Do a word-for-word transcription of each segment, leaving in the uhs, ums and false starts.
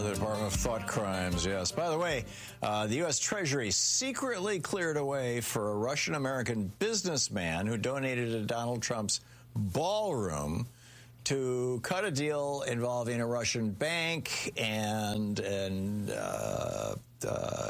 the Department of Thought Crimes, yes. By the way, uh, the U S Treasury secretly cleared a way for a Russian-American businessman who donated to Donald Trump's ballroom to cut a deal involving a Russian bank and and uh, uh,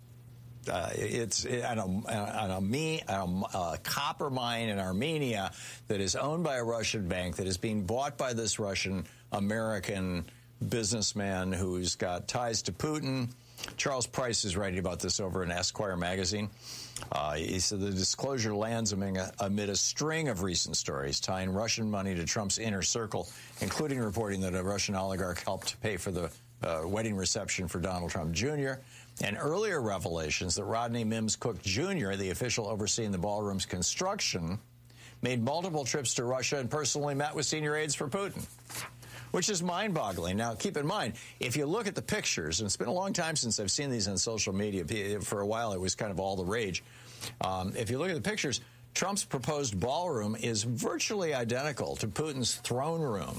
uh, it's on a, on a, me, on a, a copper mine in Armenia that is owned by a Russian bank that is being bought by this Russian-American businessman who's got ties to Putin. Charles Price is writing about this over in Esquire magazine. Uh, he said the disclosure lands amid a, amid a string of recent stories tying Russian money to Trump's inner circle, including reporting that a Russian oligarch helped pay for the uh, wedding reception for Donald Trump Junior, and earlier revelations that Rodney Mims Cook Junior, the official overseeing the ballroom's construction, made multiple trips to Russia and personally met with senior aides for Putin, which is mind-boggling. Now, keep in mind, if you look at the pictures, and it's been a long time since I've seen these on social media. For a while, it was kind of all the rage. Um, if you look at the pictures, Trump's proposed ballroom is virtually identical to Putin's throne room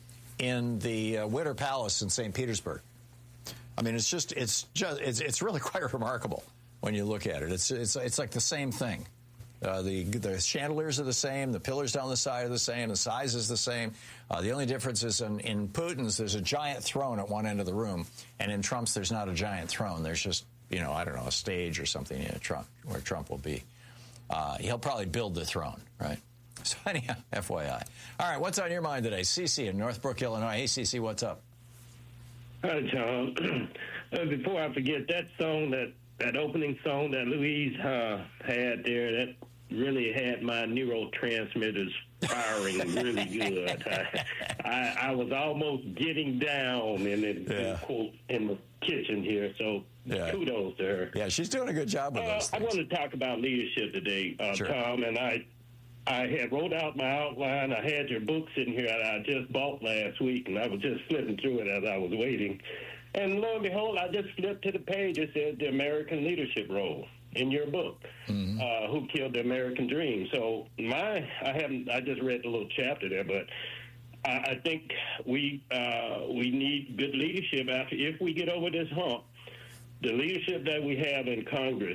in the uh, Winter Palace in Saint Petersburg. I mean, it's just, it's just, it's, it's really quite remarkable when you look at it. It's, it's, it's like the same thing. Uh, the the chandeliers are the same. The pillars down the side are the same. The size is the same. Uh, the only difference is in, in Putin's, there's a giant throne at one end of the room, and in Trump's, there's not a giant throne. There's just, you know, I don't know, a stage or something in Trump where Trump will be. Uh, he'll probably build the throne, right? So anyhow, F Y I. All right, what's on your mind today? Cece in Northbrook, Illinois. Hey, Cece, what's up? Hi, Tom. uh, before I forget, that song, that, that opening song that Louise uh, had there, that really had my neurotransmitters firing really good. I, I, I was almost getting down in the, yeah. quote, in the kitchen here, so yeah. kudos to her. Yeah, she's doing a good job with uh, those things. I want to talk about leadership today, uh, sure. Tom, and I I had wrote out my outline. I had your book sitting here that I just bought last week, and I was just flipping through it as I was waiting. And lo and behold, I just flipped to the page. It said the American leadership role in your book, mm-hmm. uh, Who Killed the American Dream. So my, I haven't, I just read the little chapter there, but I, I think we uh, we need good leadership after, if we get over this hump. The leadership that we have in Congress,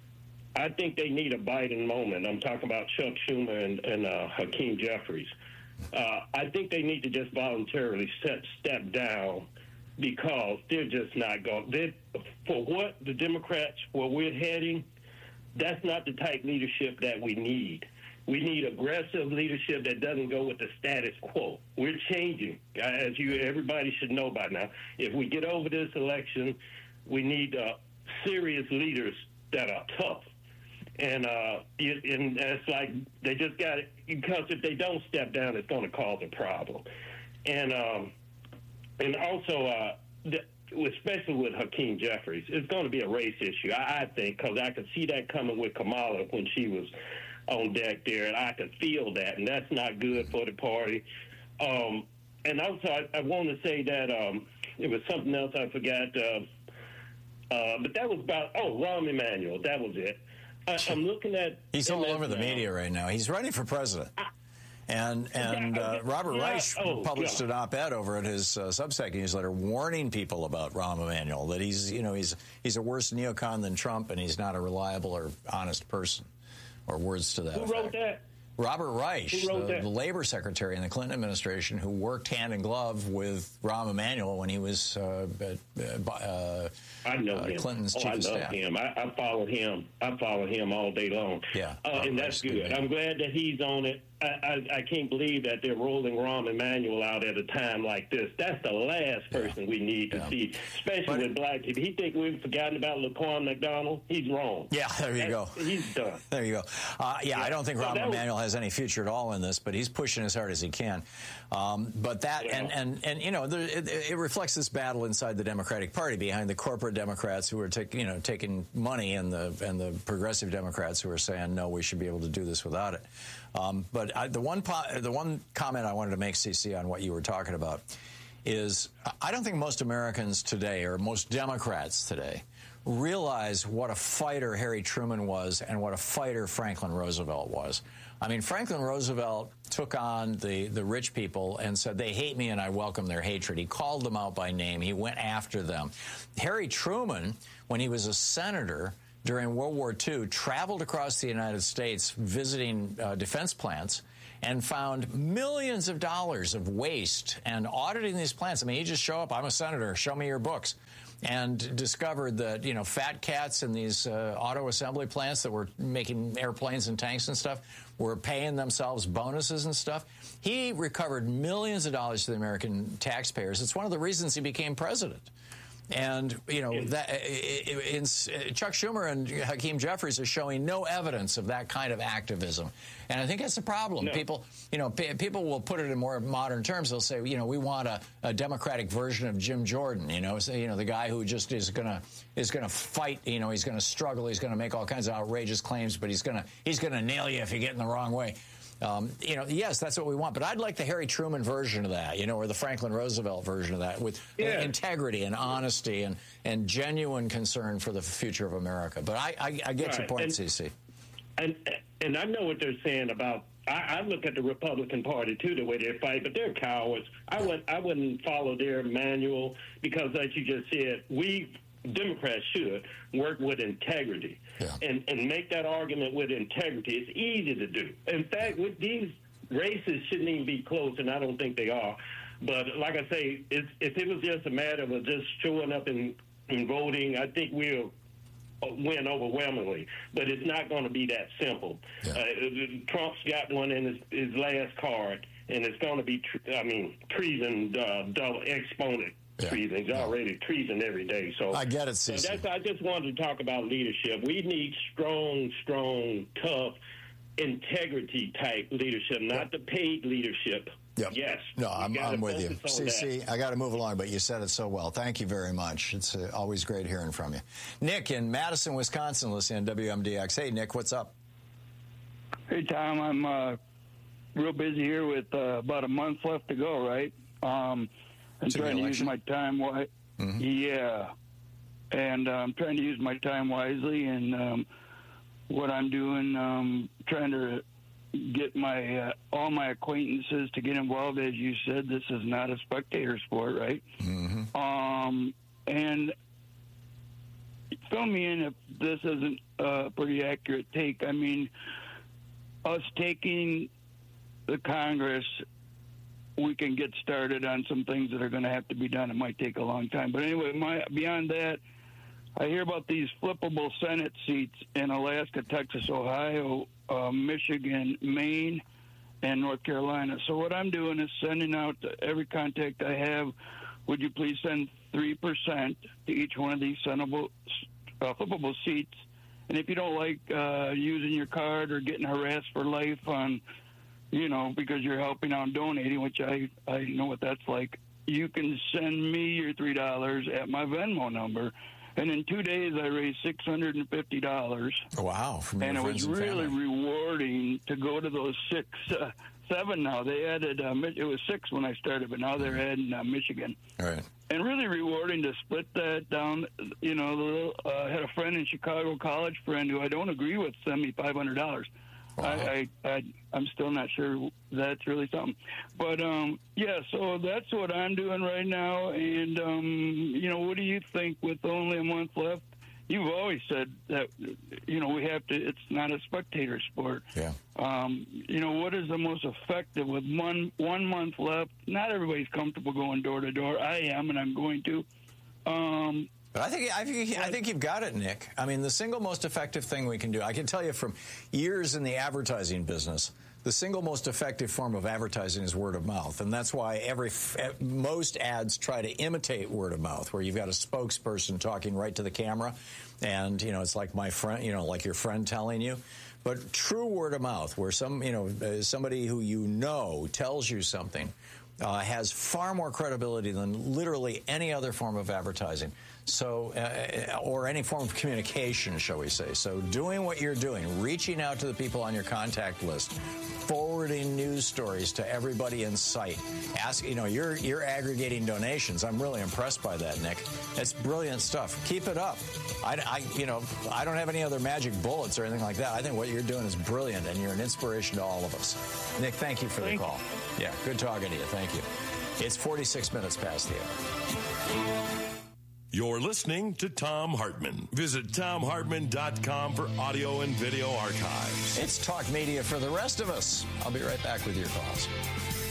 I think they need a Biden moment. I'm talking about Chuck Schumer and, and uh, Hakeem Jeffries. Uh, I think they need to just voluntarily step, step down because they're just not going. They're, for what the Democrats, where we're heading, that's not the type of leadership that we need. We need aggressive leadership that doesn't go with the status quo. We're changing, as you everybody should know by now. If we get over this election, we need uh, serious leaders that are tough. And uh, it, and it's like they just got it, because if they don't step down, it's going to cause a problem. And um, and also, uh, the, especially with Hakeem Jeffries, it's going to be a race issue, I, I think, because I could see that coming with Kamala when she was on deck there, and I could feel that, and that's not good for the party. Um, and also, I, I want to say that um, it was something else I forgot, uh, uh, but that was about, oh, Rahm Emanuel, that was it. I, I'm looking at... He's all over the media right now. He's running for president. I, And and uh, Robert yeah, Reich oh, published yeah. an op-ed over at his uh, Substack newsletter warning people about Rahm Emanuel, that he's, you know, he's he's a worse neocon than Trump, and he's not a reliable or honest person, or words to that Who effect. wrote that? Robert Reich, Who wrote the, that? the labor secretary in the Clinton administration, who worked hand in glove with Rahm Emanuel when he was uh, uh, I know uh, him. Clinton's oh, chief I of love staff. him. I, I follow him. I follow him all day long. Yeah, uh, and that's good. good I'm glad that he's on it. I, I, I can't believe that they're rolling Rahm Emanuel out at a time like this. That's the last person yeah. we need to yeah. see, especially but, with black people. He think we've forgotten about Laquan McDonald. He's wrong. Yeah, there you that's, go. He's done. There you go. Uh, yeah, yeah, I don't think Rahm well, Emanuel has any future at all in this, but he's pushing as hard as he can. Um, but that, yeah. and, and, and, you know, there, it, it reflects this battle inside the Democratic Party behind the corporate Democrats who are taking, you know, taking money, and the and the progressive Democrats who are saying, no, we should be able to do this without it. Um, but I, the one po- the one comment I wanted to make, C C, on what you were talking about is I don't think most Americans today, or most Democrats today, realize what a fighter Harry Truman was and what a fighter Franklin Roosevelt was. I mean, Franklin Roosevelt took on the, the rich people and said, they hate me and I welcome their hatred. He called them out by name. He went after them. Harry Truman, when he was a senator during World War Two, traveled across the United States visiting uh, defense plants and found millions of dollars of waste and auditing these plants. I mean, you just show up, I'm a senator, show me your books. And discovered that, you know, fat cats in these uh, auto assembly plants that were making airplanes and tanks and stuff were paying themselves bonuses and stuff. He recovered millions of dollars to the American taxpayers. It's one of the reasons he became president. And, you know, that, in, Chuck Schumer and Hakeem Jeffries are showing no evidence of that kind of activism. And I think that's the problem. No. People, you know, people will put it in more modern terms. They'll say, you know, we want a, a Democratic version of Jim Jordan, you know, so, you know, the guy who just is going to is going to fight, you know, he's going to struggle. He's going to make all kinds of outrageous claims, but he's going to he's going to nail you if you get in the wrong way. Um, you know, yes, that's what we want. But I'd like the Harry Truman version of that, you know, or the Franklin Roosevelt version of that with yeah. integrity and honesty and, and genuine concern for the future of America. But I, I, I get right. your point, and, C C. And, and I know what they're saying about, I, I look at the Republican Party, too, the way they fight, but they're cowards. I, would, I wouldn't follow their manual because, like you just said, we Democrats should work with integrity yeah. and, and make that argument with integrity. It's easy to do. In fact, with these races shouldn't even be close, and I don't think they are. But like I say, it's, if it was just a matter of just showing up and, and voting, I think we'll win overwhelmingly. But it's not going to be that simple. Yeah. Uh, Trump's got one in his, his last card, and it's going to be, I mean, treason, uh, double exponent. Yeah. Treason. He's already treason every day. So I get it, C C. So that's, I just wanted to talk about leadership. We need strong, strong, tough, integrity type leadership, not the paid leadership. Yep. Yes. No, I'm, I'm with you. C C, I got to move along, but you said it so well. Thank you very much. It's uh, always great hearing from you. Nick in Madison, Wisconsin, listening to W M D X. Hey, Nick, what's up? Hey, Tom. I'm uh, real busy here with uh, about a month left to go, right? Um I'm to trying to use my time wisely. Mm-hmm. Yeah. And uh, I'm trying to use my time wisely. And um, what I'm doing, um, trying to get my uh, all my acquaintances to get involved. As you said, this is not a spectator sport, right? Mm-hmm. Um, and fill me in if this isn't a pretty accurate take. I mean, us taking the Congress, we can get started on some things that are going to have to be done. It might take a long time. But anyway, my, beyond that, I hear about these flippable Senate seats in Alaska, Texas, Ohio, uh, Michigan, Maine, and North Carolina. So what I'm doing is sending out to every contact I have, would you please send three percent to each one of these sendable, uh, flippable seats. And if you don't like uh, using your card or getting harassed for life on, you know, because you're helping out and donating, which I, I know what that's like, you can send me your three dollars at my Venmo number. And in two days, I raised six hundred fifty dollars. Wow. From and it was really family. rewarding to go to those six, uh, seven now. They added, uh, it was six when I started, but now they're adding uh, Michigan. All right. And really rewarding to split that down. You know, I uh, had a friend in Chicago, college friend, who I don't agree with, send me five hundred dollars. Wow. I, I, I, I'm still not sure that's really something. But, um, yeah, so that's what I'm doing right now. And, um, you know, what do you think with only a month left? You've always said that, you know, we have to, it's not a spectator sport. Yeah. Um, you know, what is the most effective with one, one month left? Not everybody's comfortable going door to door. I am, and I'm going to. Um, But I think I think, I think you've got it, Nick. I mean, the single most effective thing we can do, I can tell you from years in the advertising business, the single most effective form of advertising is word of mouth. And that's why every most ads try to imitate word of mouth, where you've got a spokesperson talking right to the camera. And, you know, it's like my friend, you know, like your friend telling you. But true word of mouth, where some, you know, somebody who you know tells you something, uh, has far more credibility than literally any other form of advertising. So, uh, or any form of communication, shall we say. So doing what you're doing, reaching out to the people on your contact list, forwarding news stories to everybody in sight. Ask, you know, you're you're aggregating donations. I'm really impressed by that, Nick. That's brilliant stuff. Keep it up. I, I, you know, I don't have any other magic bullets or anything like that. I think what you're doing is brilliant, and you're an inspiration to all of us. Nick, thank you for thank the call. You. Yeah, good talking to you. Thank you. It's forty-six minutes past the hour. You're listening to Thom Hartmann. Visit Thom Hartmann dot com for audio and video archives. It's talk media for the rest of us. I'll be right back with your calls.